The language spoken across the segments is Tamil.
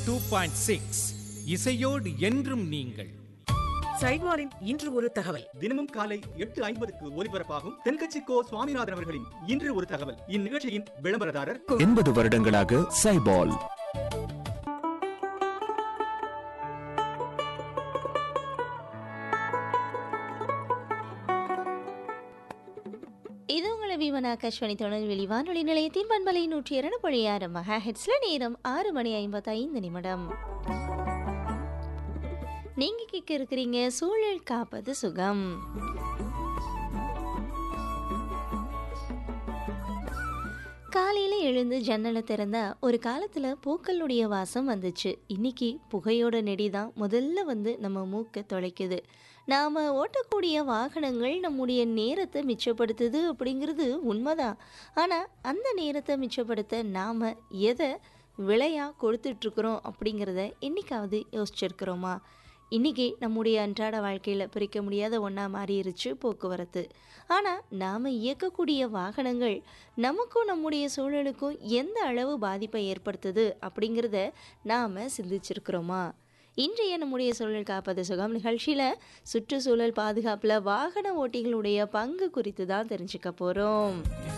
2.6 இசையோடு என்றும் நீங்கள். சைட்வாரின் இன்று ஒரு தகவல். தினமும் காலை 8:50க்கு ஒலிபரப்பாகும் தென்கட்சி கோ சுவாமிநாதன் அவர்களின் இன்று ஒரு தகவல். இந்நிகழ்ச்சியின் விளம்பரதாரர் 80 வருடங்களாக சைபால். இது உங்களை விமன் ஆகாஷ்வாணி தொழில்வெளி வானொலி நிலையத்தின் பண்பலை 102.6 மெகாஹெர்ட்ஸ்ல நேரம் 6:55. நீங்க கேட்க இருக்கிறீங்க சூழல் காப்பது சுகம். காலையில் எழுந்து ஜன்னலை திறந்தா ஒரு காலத்தில் பூக்களுடைய வாசம் வந்துச்சு. இன்னைக்கு புகையோட நெடி தான் முதல்ல வந்து நம்ம மூக்கை தொலைக்குது. நாம் ஓட்டக்கூடிய வாகனங்கள் நம்முடைய நேரத்தை மிச்சப்படுத்துது அப்படிங்கிறது உண்மைதான். ஆனால் அந்த நேரத்தை மிச்சப்படுத்த நாம் எதை விலையாக கொடுத்துட்ருக்குறோம் அப்படிங்கிறத என்றைக்காவது யோசிச்சிருக்கிறோமா? இன்றைக்கி நம்முடைய அன்றாட வாழ்க்கையில் பிரிக்க முடியாத ஒன்றா மாறிடுச்சு போக்குவரத்து. ஆனால் நாம் இயக்கக்கூடிய வாகனங்கள் நமக்கும் நம்முடைய சூழலுக்கும் எந்த அளவு பாதிப்பை ஏற்படுத்துது அப்படிங்கிறத நாம் சிந்திச்சிருக்கிறோமா? இன்றைய நம்முடைய சூழல் காப்பது சுகம் நிகழ்ச்சியில் சுற்றுச்சூழல் பாதுகாப்பில் வாகன ஓட்டிகளுடைய பங்கு குறித்து தான் தெரிஞ்சுக்க போகிறோம்.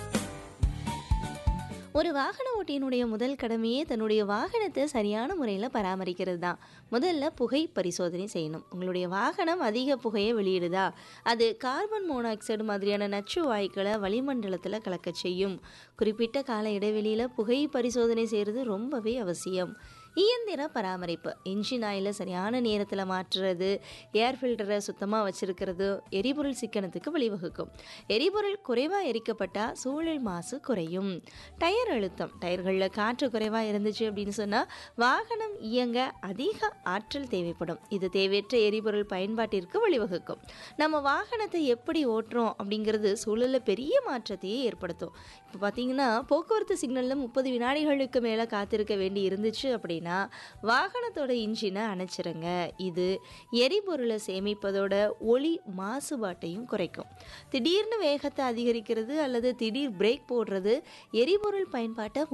ஒரு வாகன ஓட்டியினுடைய முதல் கடமையே தன்னுடைய வாகனத்தை சரியான முறையில் பராமரிக்கிறது தான். முதல்ல புகை பரிசோதனை செய்யணும். உங்களுடைய வாகனம் அதிக புகையை வெளியிடுதா? அது கார்பன் மோனாக்சைடு மாதிரியான நச்சு வாயுக்களை வளிமண்டலத்தில் கலக்க செய்யும். குறிப்பிட்ட கால இடைவெளியில் புகை பரிசோதனை செய்கிறது ரொம்பவே அவசியம். இயந்திர பராமரிப்பு, இன்ஜின் ஆயிலை சரியான நேரத்தில் மாற்றுறது, ஏர் ஃபில்டரை சுத்தமாக வச்சுருக்கிறது எரிபொருள் சிக்கனத்துக்கு வழிவகுக்கும். எரிபொருள் குறைவாக எரிக்கப்பட்டால் சூழல் மாசு குறையும். டயர் அழுத்தம், டயர்களில் காற்று குறைவாக இருந்துச்சு அப்படின்னு சொன்னால் வாகனம் இயங்க அதிக ஆற்றல் தேவைப்படும். இது தேவையற்ற எரிபொருள் பயன்பாட்டிற்கு வழிவகுக்கும். நம்ம வாகனத்தை எப்படி ஓட்டுறோம் அப்படிங்கிறது சூழலில் பெரிய மாற்றத்தையே ஏற்படுத்தும். இப்போ பார்த்தீங்கன்னா போக்குவரத்து சிக்னலில் 30 வினாடிகளுக்கு மேலே காத்திருக்க வேண்டி இருந்துச்சு அப்படின்னா வாகனத்தோட இன்ஜினை அணைச்சிருங்க. இது எரிபொருளை சேமிப்பதோட ஒளி மாசுபாட்டையும் குறைக்கும். திடீர்னு வேகத்தை அதிகரிக்கிறது அல்லது திடீர் பிரேக் போடுறது எரிபொருள் பயன்பாட்டை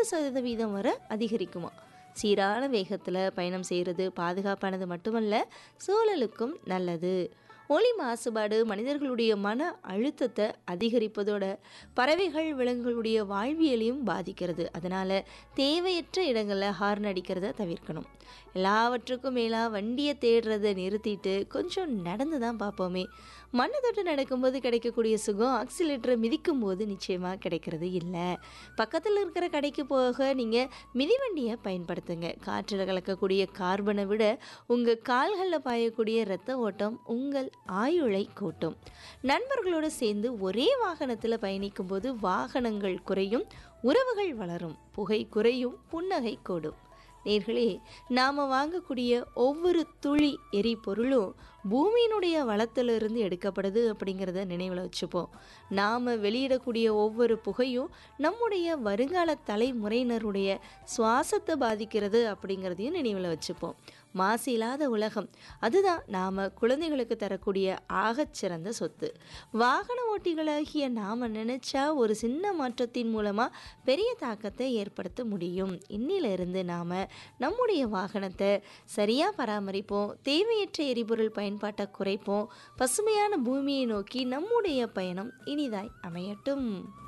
30% வரை அதிகரிக்குமா? சீரான வேகத்தில் பயணம் செய்கிறது பாதுகாப்பானது மட்டுமல்ல, சூழலுக்கும் நல்லது. ஒளி மாசுபாடு மனிதர்களுடைய மன அழுத்தத்தை அதிகரிப்பதோட பறவைகள் விலங்குகளுடைய வாழ்வியலையும் பாதிக்கிறது. அதனால் தேவையற்ற இடங்களில் ஹார்ன் அடிக்கிறத தவிர்க்கணும். எல்லாவற்றுக்கும் மேலாக வண்டியை தேடுறதை நிறுத்திட்டு கொஞ்சம் நடந்து தான் பார்ப்போமே. மண்ணை தொட்டு நடக்கும்போது கிடைக்கக்கூடிய சுகம் ஆக்சிலேட்டரை மிதிக்கும் போது நிச்சயமாக கிடைக்கிறது இல்லை. பக்கத்தில் இருக்கிற கடைக்கு போக நீங்கள் மிதிவண்டியை பயன்படுத்துங்க. காற்றில் கலக்கக்கூடிய கார்பனை விட உங்கள் கால்களில் பாயக்கூடிய இரத்த ஓட்டம் உங்கள் ஆயுளை கூட்டும். நண்பர்களோடு சேர்ந்து ஒரே வாகனத்தில் பயணிக்கும் போது வாகனங்கள் குறையும், உறவுகள் வளரும், புகை குறையும், புன்னகை கூடும். நேர்களே, நாம் வாங்கக்கூடிய ஒவ்வொரு துளி எரிபொருளும் பூமியினுடைய வளத்திலிருந்து எடுக்கப்படுது அப்படிங்கிறத நினைவில் வச்சுப்போம். நாம் வெளியிடக்கூடிய ஒவ்வொரு புகையும் நம்முடைய வருங்கால தலைமுறையினருடைய சுவாசத்தை பாதிக்கிறது அப்படிங்கிறதையும் நினைவில் வச்சுப்போம். மாசு இல்லாத உலகம், அதுதான் நாம் குழந்தைகளுக்கு தரக்கூடிய ஆகச்சிறந்த சொத்து. வாகன ஓட்டிகளாகிய நாம் நினைச்சா ஒரு சின்ன மாற்றத்தின் மூலமாக பெரிய தாக்கத்தை ஏற்படுத்த முடியும். இன்னிலிருந்து நாம் நம்முடைய வாகனத்தை சரியாக பராமரிப்போம், தேவையற்ற எரிபொருள் பயன்பாட்டை குறைப்போம், பசுமையான பூமியை நோக்கி நம்முடைய பயணம் இனிதாய் அமையட்டும்.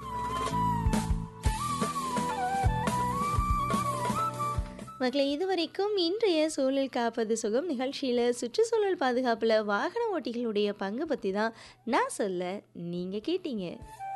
மக்களை, இதுவரைக்கும் இன்றைய சூழல் காப்பது சுகம் நிகழ்ச்சியில் சுற்றுச்சூழல் பாதுகாப்பில் வாகன ஓட்டிகளுடைய பங்கு பற்றி தான் நான் சொல்ல நீங்கள் கேட்டீங்க.